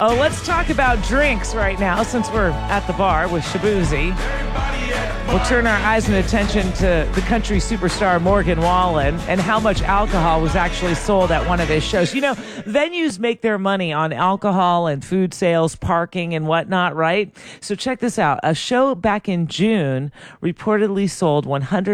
Oh, let's talk about drinks right now since we're at the bar with Shaboozey. We'll turn our eyes and attention to the country superstar Morgan Wallen and how much alcohol was actually sold at one of his shows. You know, venues make their money on alcohol and food sales, parking and whatnot, right? So check this out. A show back in June reportedly sold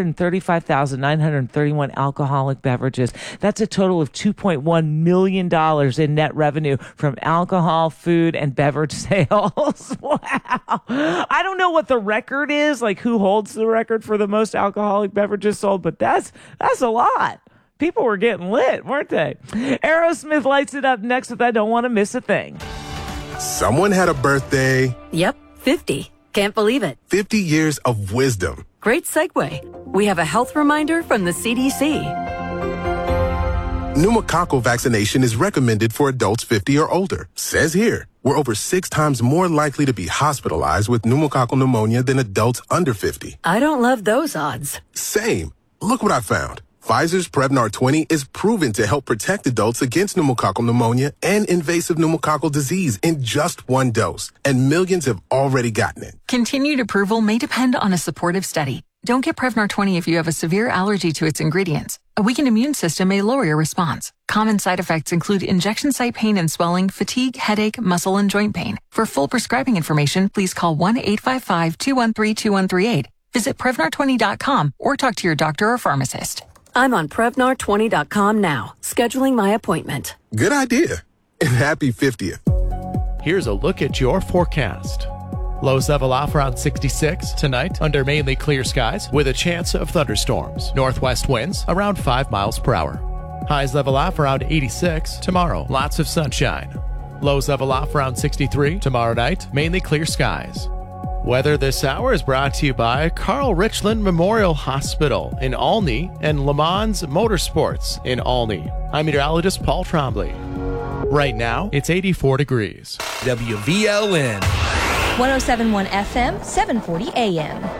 135,931 alcoholic beverages. That's a total of $2.1 million in net revenue from alcohol, food, and beverage sales. Wow. I don't know what the record is, like who holds the record for the most alcoholic beverages sold, but that's a lot. People were getting lit, weren't they? Aerosmith lights it up next with I Don't Want to Miss a Thing. Someone had a birthday. Yep, 50. Can't believe it. 50 years of wisdom. Great segue. We have a health reminder from the CDC. Pneumococcal vaccination is recommended for adults 50 or older. Says here, we're over 6 times more likely to be hospitalized with pneumococcal pneumonia than adults under 50. I don't love those odds. Same. Look what I found. Pfizer's Prevnar 20 is proven to help protect adults against pneumococcal pneumonia and invasive pneumococcal disease in just 1 dose. And millions have already gotten it. Continued approval may depend on a supportive study. Don't get Prevnar 20 if you have a severe allergy to its ingredients. A weakened immune system may lower your response. Common side effects include injection site pain and swelling, fatigue, headache, muscle, and joint pain. For full prescribing information, please call 1-855-213-2138. Visit Prevnar20.com or talk to your doctor or pharmacist. I'm on Prevnar20.com now, scheduling my appointment. Good idea. And happy 50th. Here's a look at your forecast. Lows level off around 66 tonight under mainly clear skies with a chance of thunderstorms. Northwest winds around 5 miles per hour. Highs level off around 86 tomorrow. Lots of sunshine. Lows level off around 63 tomorrow night. Mainly clear skies. Weather this hour is brought to you by Carl Richland Memorial Hospital in Olney and Le Mans Motorsports in Olney. I'm meteorologist Paul Trombley. Right now, it's 84 degrees. WVLN. 107.1 FM, 740 AM.